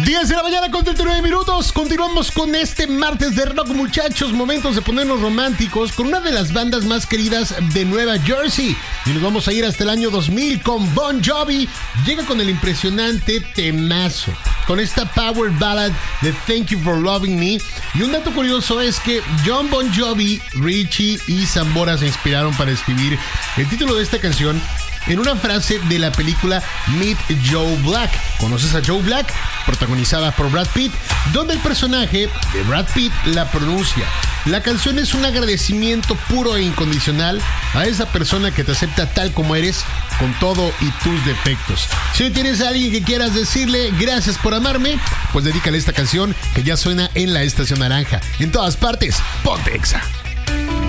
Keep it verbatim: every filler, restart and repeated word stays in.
diez de la mañana con treinta y nueve minutos. Continuamos con este martes de rock, muchachos. Momentos de ponernos románticos con una de las bandas más queridas de Nueva Jersey. Y nos vamos a ir hasta el año dos mil con Bon Jovi. Llega con el impresionante temazo, con esta power ballad de Thank You for Loving Me. Y un dato curioso es que John Bon Jovi, Richie y Zambora se inspiraron para escribir el título de esta canción en una frase de la película Meet Joe Black. ¿Conoces a Joe Black? Protagonizada por Brad Pitt, donde el personaje de Brad Pitt la pronuncia. La canción es un agradecimiento puro e incondicional a esa persona que te acepta tal como eres, con todo y tus defectos. Si hoy tienes a alguien que quieras decirle gracias por amarme, pues dedícale esta canción que ya suena en la Estación Naranja. En todas partes, ponte Exa.